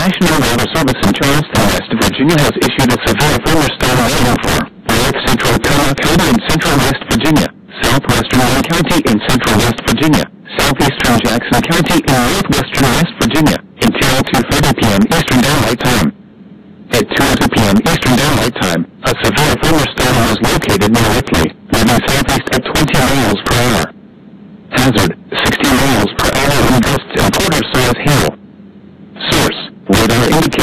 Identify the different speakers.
Speaker 1: National Weather Service in Charleston, West Virginia has issued a severe thunderstorm warning for North Central Tama County in Central West Virginia, Southwestern Wayne County in Central West Virginia, Southeastern Jackson County in Northwestern West Virginia, until 2:30 p.m. Eastern Daylight Time. At 2:02 p.m. Eastern Daylight Time, a severe thunderstorm was located near Ripley, moving southeast at 20 miles per hour. Hazard, 60 miles per hour wind gusts and quarter-size hail. Source, radar indicates